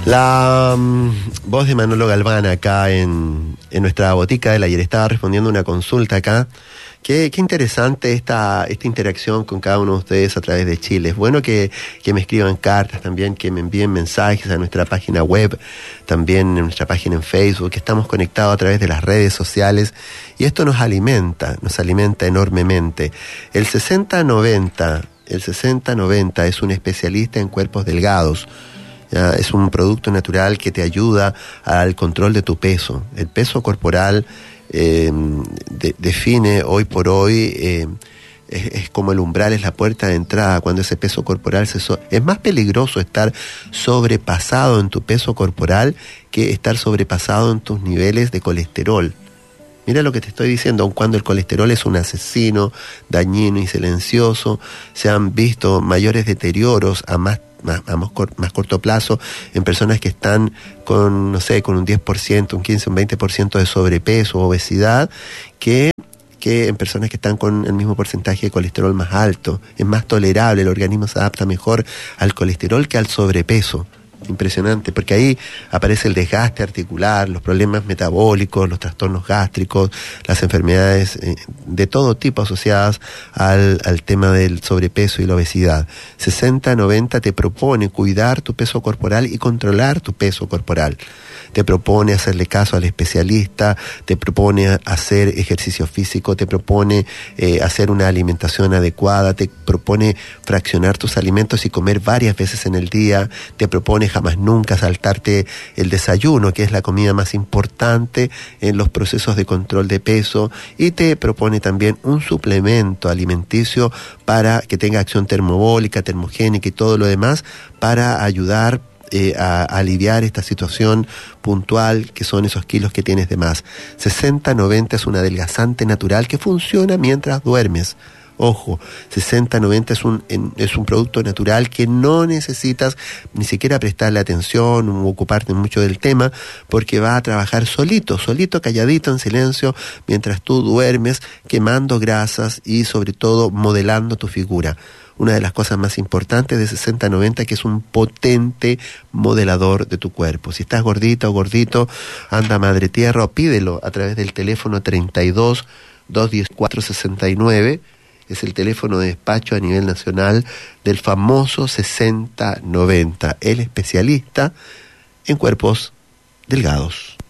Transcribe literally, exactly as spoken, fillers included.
La um, voz de Manolo Galván acá en, en nuestra botica del ayer. Estaba respondiendo una consulta acá. Qué, qué interesante esta, esta interacción con cada uno de ustedes a través de Chile. Es bueno que, que me escriban cartas también, que me envíen mensajes a nuestra página web, también en nuestra página en Facebook, que estamos conectados a través de las redes sociales y esto nos alimenta, nos alimenta enormemente. El sesenta noventa, el sesenta noventa es un especialista en cuerpos delgados. Ya, es un producto natural que te ayuda al control de tu peso. El peso corporal eh, de, define hoy por hoy, eh, es, es como el umbral, es la puerta de entrada. Cuando ese peso corporal se... So- es más peligroso estar sobrepasado en tu peso corporal que estar sobrepasado en tus niveles de colesterol. Mira lo que te estoy diciendo, aun cuando el colesterol es un asesino dañino y silencioso, se han visto mayores deterioros a más Más, a más, cor, más corto plazo en personas que están con, no sé, con un diez por ciento, un quince, un veinte por ciento de sobrepeso o obesidad, que, que en personas que están con el mismo porcentaje de colesterol más alto. Es más tolerable, el organismo se adapta mejor al colesterol que al sobrepeso. Impresionante, porque ahí aparece el desgaste articular, los problemas metabólicos, los trastornos gástricos, las enfermedades eh, de todo tipo asociadas al, al tema del sobrepeso y la obesidad. sesenta noventa te propone cuidar tu peso corporal y controlar tu peso corporal. Te propone hacerle caso al especialista, te propone hacer ejercicio físico, te propone eh, hacer una alimentación adecuada, te propone fraccionar tus alimentos y comer varias veces en el día, te propone jamás nunca saltarte el desayuno, que es la comida más importante en los procesos de control de peso, y te propone también un suplemento alimenticio para que tenga acción termobólica, termogénica y todo lo demás para ayudar Eh, a, a aliviar esta situación puntual que son esos kilos que tienes de más. sesenta noventa es un adelgazante natural que funciona mientras duermes. Ojo, sesenta noventa es un, en, es un producto natural que no necesitas ni siquiera prestarle atención o ocuparte mucho del tema, porque va a trabajar solito, solito, calladito, en silencio, mientras tú duermes, quemando grasas y sobre todo modelando tu figura. Una de las cosas más importantes de sesenta noventa, que es un potente modelador de tu cuerpo. Si estás gordita o gordito, anda Madre Tierra o pídelo a través del teléfono treinta y dos, doscientos dieciocho, sesenta y nueve. Es el teléfono de despacho a nivel nacional del famoso sesenta noventa, el especialista en cuerpos delgados.